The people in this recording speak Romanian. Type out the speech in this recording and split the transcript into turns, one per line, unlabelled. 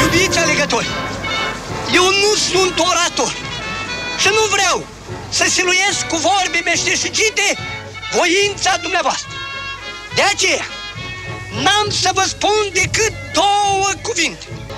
Iubiți alegători, eu nu sunt orator și nu vreau să siluiesc cu vorbe meșteșugite voința dumneavoastră. De aceea, n-am să vă spun decât două cuvinte.